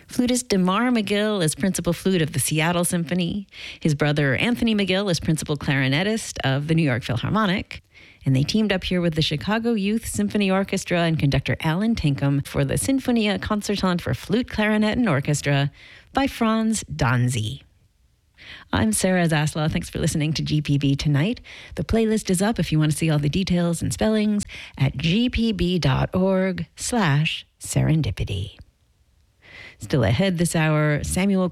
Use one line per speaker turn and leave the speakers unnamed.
Flutist DeMar McGill is principal flute of the Seattle Symphony. His brother Anthony McGill is principal clarinetist of the New York Philharmonic. And they teamed up here with the Chicago Youth Symphony Orchestra and conductor Alan Tinkham for the Sinfonia Concertante for Flute, Clarinet, and Orchestra by Franz Danzy. I'm Sarah Zaslaw. Thanks for listening to GPB Tonight. The playlist is up if you want to see all the details and spellings at gpb.org/serendipity. Still ahead this hour, Samuel